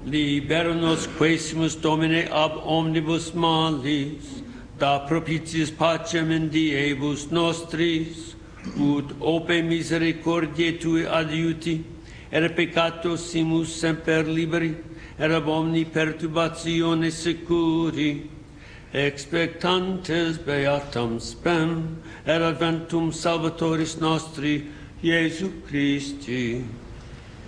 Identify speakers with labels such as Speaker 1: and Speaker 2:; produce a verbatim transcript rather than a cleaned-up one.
Speaker 1: Libera nos quaesimus Domine ab omnibus malis, da propitiis pacem in diebus nostris, ut ope misericordiae Tui adiuti, et peccatos simus semper liberi, et ab omni perturbatione securi, expectantes beatam spem, et adventum Salvatoris nostri, Iesu Christi.